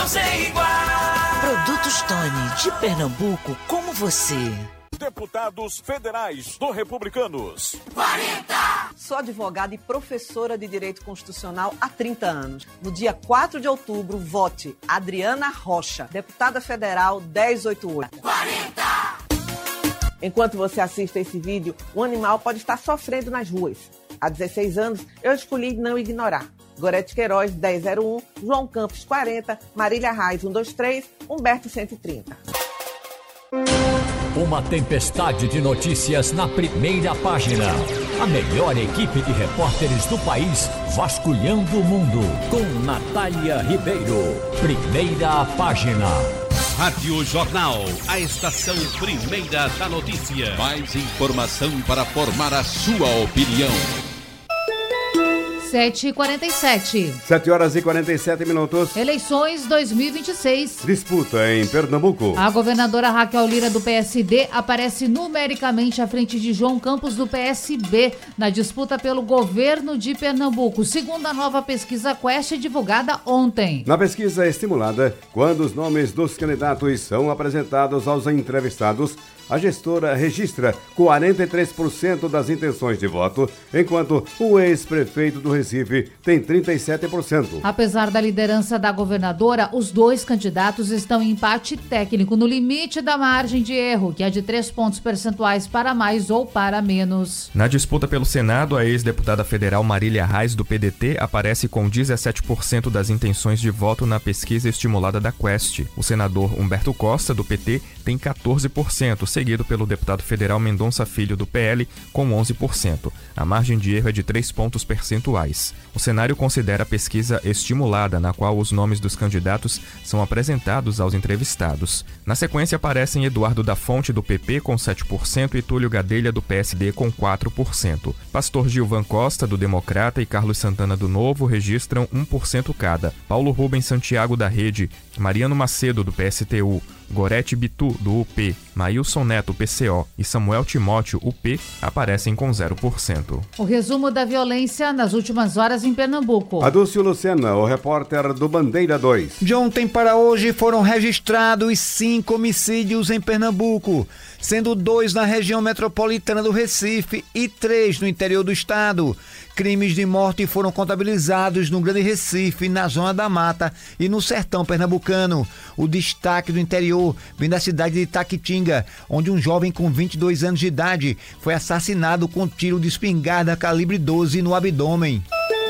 Produtos Tony, de Pernambuco, como você. Deputados federais do Republicanos. 40! Sou advogada e professora de Direito Constitucional há 30 anos. No dia 4 de outubro, vote Adriana Rocha, deputada federal 1088. 40! Enquanto você assiste esse vídeo, um animal pode estar sofrendo nas ruas. Há 16 anos, eu escolhi não ignorar. Gorete Queiroz, 1001, João Campos, 40, Marília Reis, 123, Humberto, 130. Uma tempestade de notícias na primeira página. A melhor equipe de repórteres do país vasculhando o mundo. Com Natália Ribeiro. Primeira página. Rádio Jornal, a estação primeira da notícia. Mais informação para formar a sua opinião. 7h47. 7h47. Eleições 2026. Disputa em Pernambuco. A governadora Raquel Lira, do PSD, aparece numericamente à frente de João Campos, do PSB, na disputa pelo governo de Pernambuco, segundo a nova pesquisa Quest divulgada ontem. Na pesquisa estimulada, quando os nomes dos candidatos são apresentados aos entrevistados, a gestora registra 43% das intenções de voto, enquanto o ex-prefeito do Recife tem 37%. Apesar da liderança da governadora, os dois candidatos estão em empate técnico, no limite da margem de erro, que é de 3 pontos percentuais para mais ou para menos. Na disputa pelo Senado, a ex-deputada federal Marília Reis, do PDT, aparece com 17% das intenções de voto na pesquisa estimulada da Quest. O senador Humberto Costa, do PT, tem 14%, seguido pelo deputado federal Mendonça Filho, do PL, com 11%. A margem de erro é de 3 pontos percentuais. O cenário considera a pesquisa estimulada, na qual os nomes dos candidatos são apresentados aos entrevistados. Na sequência aparecem Eduardo da Fonte, do PP, com 7% e Túlio Gadelha, do PSD, com 4%. Pastor Gilvan Costa, do Democrata, e Carlos Santana, do Novo, registram 1% cada. Paulo Rubens Santiago, da Rede, Mariano Macedo, do PSTU, Gorete Bitu, do UP, Maílson Neto, PCO, e Samuel Timóteo, UP, aparecem com 0%. O resumo da violência nas últimas horas em Pernambuco. Adúcio Lucena, o repórter do Bandeira 2. De ontem para hoje foram registrados 5 homicídios em Pernambuco, sendo 2 na região metropolitana do Recife e 3 no interior do estado. Crimes de morte foram contabilizados no Grande Recife, na Zona da Mata e no Sertão Pernambucano. O destaque do interior vem da cidade de Itaquitinga, onde um jovem com 22 anos de idade foi assassinado com tiro de espingarda calibre 12 no abdômen.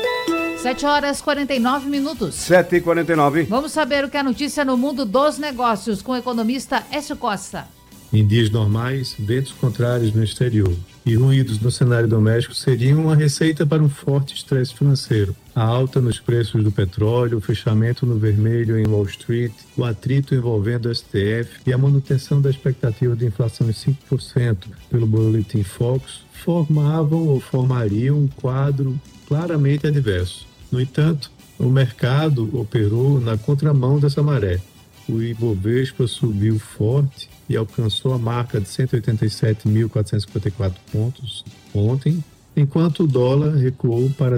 7h49. 7h49. Vamos saber o que é notícia no mundo dos negócios com o economista Écio Costa. Em dias normais, ventos contrários no exterior e ruídos no cenário doméstico seriam uma receita para um forte estresse financeiro. A alta nos preços do petróleo, o fechamento no vermelho em Wall Street, o atrito envolvendo o STF e a manutenção da expectativa de inflação em 5% pelo Boletim Focus formavam ou formariam um quadro claramente adverso. No entanto, o mercado operou na contramão dessa maré. O Ibovespa subiu forte e alcançou a marca de 187.454 pontos ontem, enquanto o dólar recuou para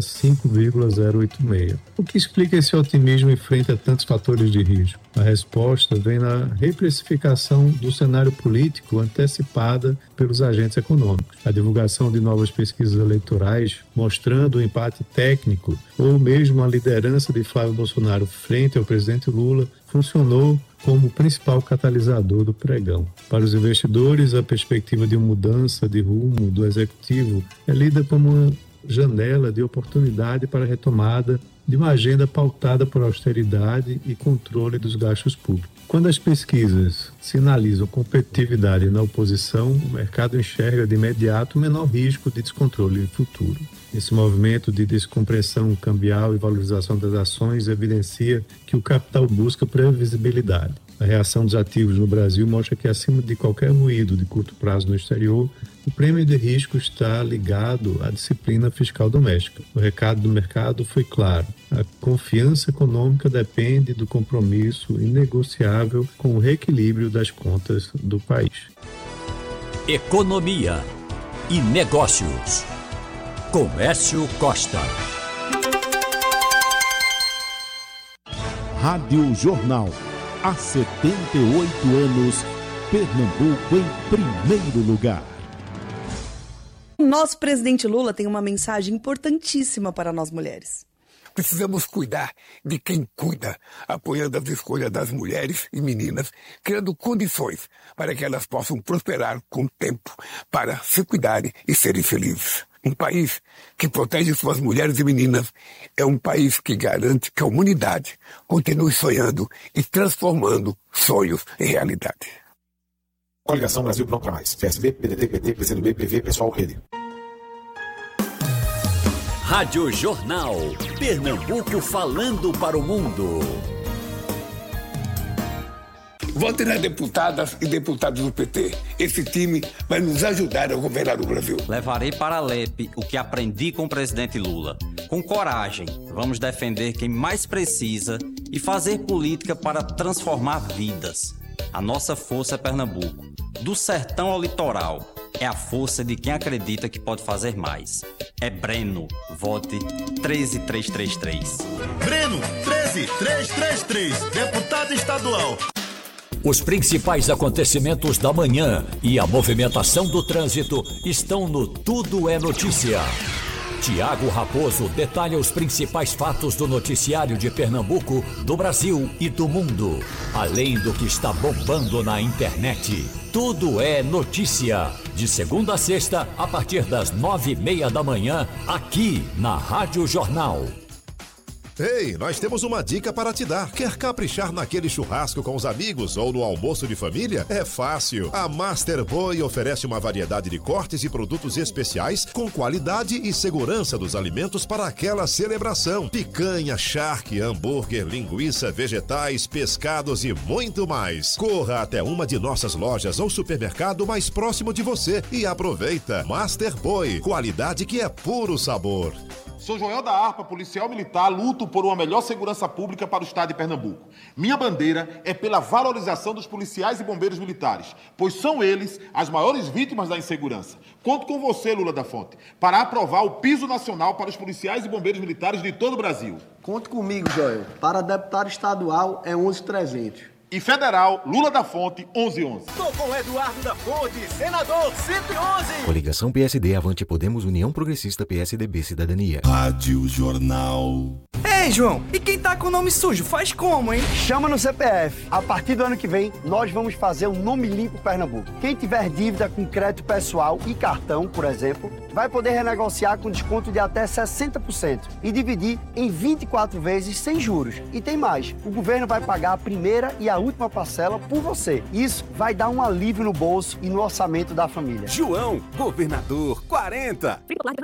5,086. O que explica esse otimismo em frente a tantos fatores de risco? A resposta vem na reprecificação do cenário político antecipada pelos agentes econômicos. A divulgação de novas pesquisas eleitorais mostrando o empate técnico ou mesmo a liderança de Flávio Bolsonaro frente ao presidente Lula funcionou como principal catalisador do pregão. Para os investidores, a perspectiva de uma mudança de rumo do executivo é lida como uma janela de oportunidade para a retomada de uma agenda pautada por austeridade e controle dos gastos públicos. Quando as pesquisas sinalizam competitividade na oposição, o mercado enxerga de imediato o menor risco de descontrole futuro. Esse movimento de descompressão cambial e valorização das ações evidencia que o capital busca previsibilidade. A reação dos ativos no Brasil mostra que, acima de qualquer ruído de curto prazo no exterior, o prêmio de risco está ligado à disciplina fiscal doméstica. O recado do mercado foi claro. A confiança econômica depende do compromisso inegociável com o reequilíbrio das contas do país. Economia e negócios. Com Écio Costa. Rádio Jornal. Há 78 anos, Pernambuco em primeiro lugar. Nosso presidente Lula tem uma mensagem importantíssima para nós mulheres. Precisamos cuidar de quem cuida, apoiando as escolhas das mulheres e meninas, criando condições para que elas possam prosperar com o tempo, para se cuidarem e serem felizes. Um país que protege suas mulheres e meninas é um país que garante que a humanidade continue sonhando e transformando sonhos em realidade. Coligação Brasil Pronto para Mais. PSB, PDT, PT, PCdoB, PV, Pessoal, Rede. Rádio Jornal. Pernambuco falando para o mundo. Votem nas deputadas e deputados do PT. Esse time vai nos ajudar a governar o Brasil. Levarei para a LEP o que aprendi com o presidente Lula. Com coragem, vamos defender quem mais precisa e fazer política para transformar vidas. A nossa força é Pernambuco. Do sertão ao litoral. É a força de quem acredita que pode fazer mais. É Breno. Vote 13333. Breno 13333, deputado estadual. Os principais acontecimentos da manhã e a movimentação do trânsito estão no Tudo é Notícia. Tiago Raposo detalha os principais fatos do noticiário de Pernambuco, do Brasil e do mundo. Além do que está bombando na internet. Tudo é Notícia. De segunda a sexta, a partir das 9:30 da manhã, aqui na Rádio Jornal. Ei, nós temos uma dica para te dar. Quer caprichar naquele churrasco com os amigos ou no almoço de família? É fácil. A Master Boy oferece uma variedade de cortes e produtos especiais com qualidade e segurança dos alimentos para aquela celebração. Picanha, charque, hambúrguer, linguiça, vegetais, pescados e muito mais. Corra até uma de nossas lojas ou supermercado mais próximo de você e aproveita. Master Boy, qualidade que é puro sabor. Sou Joel da Harpa, policial militar, luto por uma melhor segurança pública para o estado de Pernambuco. Minha bandeira é pela valorização dos policiais e bombeiros militares, pois são eles as maiores vítimas da insegurança. Conto com você, Lula da Fonte, para aprovar o piso nacional para os policiais e bombeiros militares de todo o Brasil. Conte comigo, Joel. Para deputado estadual é 11.300. E federal, Lula da Fonte, 1111. Tô com Eduardo da Fonte, senador 111. Coligação PSD, Avante Podemos, União Progressista, PSDB, Cidadania. Rádio Jornal. Ei, João, e quem tá com o nome sujo, faz como, hein? Chama no CPF. A partir do ano que vem, nós vamos fazer um nome limpo Pernambuco. Quem tiver dívida com crédito pessoal e cartão, por exemplo, vai poder renegociar com desconto de até 60% e dividir em 24 vezes sem juros. E tem mais, o governo vai pagar a primeira e a última parcela por você. Isso vai dar um alívio no bolso e no orçamento da família. João, governador 40.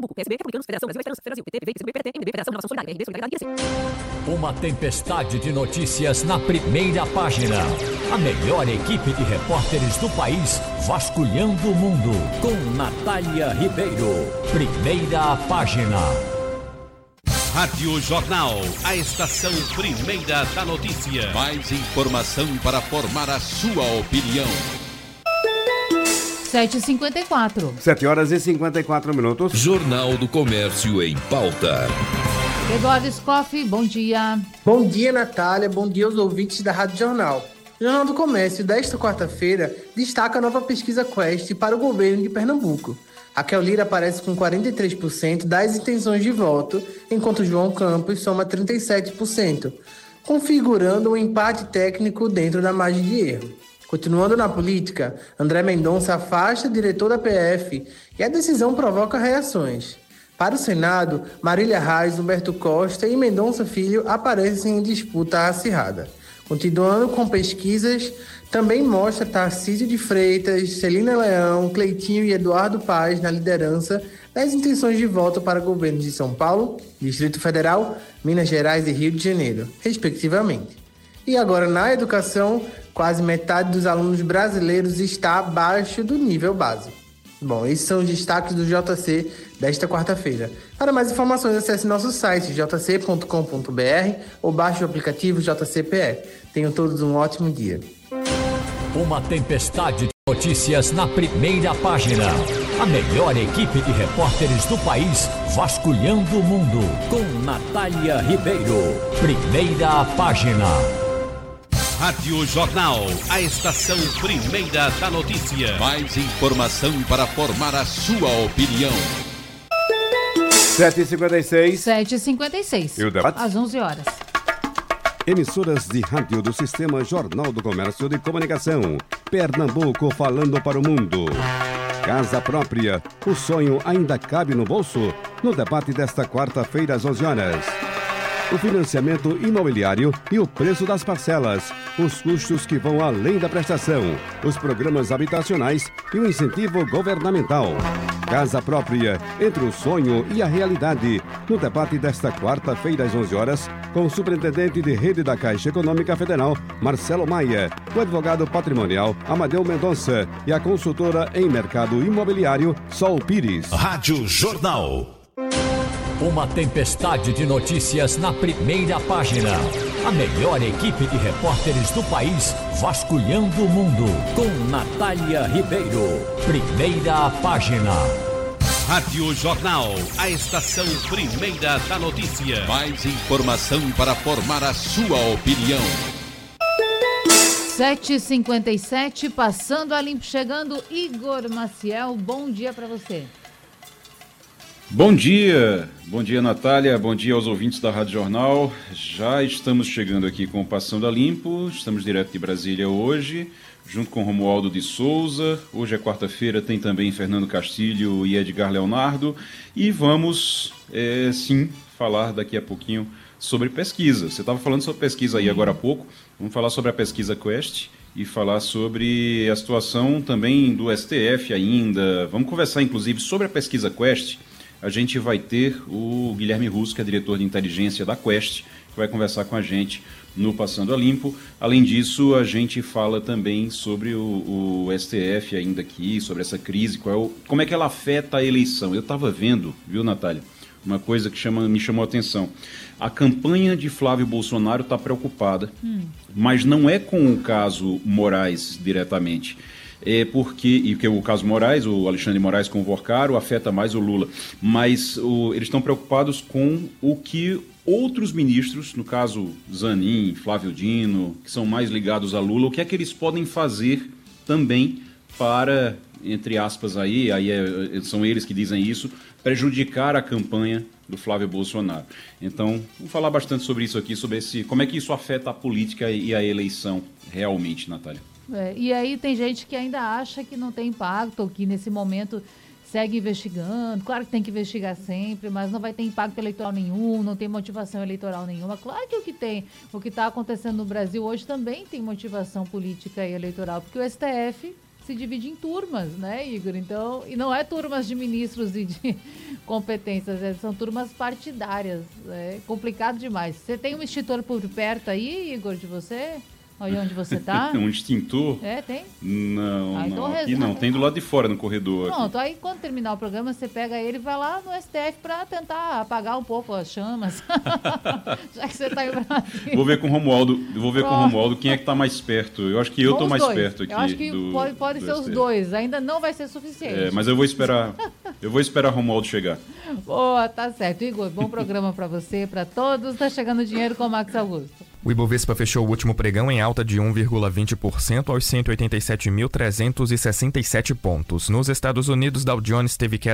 Uma tempestade de notícias na primeira página. A melhor equipe de repórteres do país vasculhando o mundo. Com Natália Ribeiro. Primeira página. Rádio Jornal, a estação primeira da notícia. Mais informação para formar a sua opinião. 7h54. 7h54. Jornal do Comércio em pauta. Eduardo Scoff, bom dia. Bom dia, Natália. Bom dia aos ouvintes da Rádio Jornal. O Jornal do Comércio desta quarta-feira destaca a nova pesquisa Quest para o governo de Pernambuco. Raquel Lira aparece com 43% das intenções de voto, enquanto João Campos soma 37%, configurando um empate técnico dentro da margem de erro. Continuando na política, André Mendonça afasta o diretor da PF e a decisão provoca reações. Para o Senado, Marília Reis, Humberto Costa e Mendonça Filho aparecem em disputa acirrada. Continuando com pesquisas, também mostra Tarcísio de Freitas, Celina Leão, Cleitinho e Eduardo Paz na liderança das intenções de voto para governos de São Paulo, Distrito Federal, Minas Gerais e Rio de Janeiro, respectivamente. E agora, na educação, quase metade dos alunos brasileiros está abaixo do nível básico. Bom, esses são os destaques do JC desta quarta-feira. Para mais informações, acesse nosso site jc.com.br ou baixe o aplicativo JCPE. Tenham todos um ótimo dia. Uma tempestade de Notícias na primeira página. A melhor equipe de repórteres do país vasculhando o mundo. Com Natália Ribeiro. Primeira página. Rádio Jornal, a estação primeira da notícia. Mais informação para formar a sua opinião. 7h56. 7h56. E o debate? Às 11 horas. Emissoras de rádio do Sistema Jornal do Comércio de Comunicação. Pernambuco falando para o mundo. Casa própria. O sonho ainda cabe no bolso? No debate desta quarta-feira às 11 horas. O financiamento imobiliário e o preço das parcelas, os custos que vão além da prestação, os programas habitacionais e o incentivo governamental. Casa própria, entre o sonho e a realidade, no debate desta quarta-feira às 11 horas, com o superintendente de rede da Caixa Econômica Federal, Marcelo Maia, o advogado patrimonial, Amadeu Mendonça e a consultora em mercado imobiliário, Sol Pires. Rádio Jornal. Uma tempestade de notícias na primeira página. A melhor equipe de repórteres do país vasculhando o mundo. Com Natália Ribeiro. Primeira página. Rádio Jornal, a estação primeira da notícia. Mais informação para formar a sua opinião. 7h57, passando a limpo, chegando Igor Maciel. Bom dia para você. Bom dia Natália, bom dia aos ouvintes da Rádio Jornal. Já estamos chegando aqui com o Passando a Limpo, estamos direto de Brasília hoje, junto com Romualdo de Souza. Hoje é quarta-feira, tem também Fernando Castilho e Edgar Leonardo. E vamos, sim, falar daqui a pouquinho sobre pesquisa. Você estava falando sobre pesquisa aí agora há pouco, vamos falar sobre a pesquisa Quest e falar sobre a situação também do STF ainda. Vamos conversar inclusive sobre a pesquisa Quest. A gente vai ter o Guilherme Russo, que é diretor de inteligência da Quest, que vai conversar com a gente no Passando a Limpo. Além disso, a gente fala também sobre o STF ainda aqui, sobre essa crise, como é que ela afeta a eleição. Eu estava vendo, viu, Natália, uma coisa que me chamou a atenção. A campanha de Flávio Bolsonaro está preocupada, mas não é com o caso Moraes diretamente. Porque o caso Moraes, o Alexandre Moraes com o Vorcaro, afeta mais o Lula. Mas eles estão preocupados com o que outros ministros, no caso Zanin, Flávio Dino, que são mais ligados a Lula, o que é que eles podem fazer também para, entre aspas, são eles que dizem isso, prejudicar a campanha do Flávio Bolsonaro. Então, vamos falar bastante sobre isso aqui, sobre como é que isso afeta a política e a eleição realmente, Natália. E aí tem gente que ainda acha que não tem impacto, ou que nesse momento segue investigando. Claro que tem que investigar sempre, mas não vai ter impacto eleitoral nenhum, não tem motivação eleitoral nenhuma. Claro que o que está acontecendo no Brasil hoje também tem motivação política e eleitoral, porque o STF se divide em turmas, né, Igor? Então, e não é turmas de ministros e de competências, são turmas partidárias. É complicado demais. Você tem um extintor por perto aí, Igor, de você? Olha onde você tá. Um extintor? Tem? Não, aqui não. Tem do lado de fora, no corredor. Pronto, aí quando terminar o programa, você pega ele e vai lá no STF para tentar apagar um pouco as chamas. Já que você tá em Brasília. Vou ver com o Romualdo quem é que tá mais perto. Eu acho que eu tô mais perto aqui. Eu acho que pode ser os dois. Ainda não vai ser suficiente. Mas eu vou esperar o Romualdo chegar. Boa, tá certo. Igor, bom programa para você, para todos. Tá chegando dinheiro com o Max Augusto. O Ibovespa fechou o último pregão em alta de 1,20% aos 187.367 pontos. Nos Estados Unidos, Dow Jones teve queda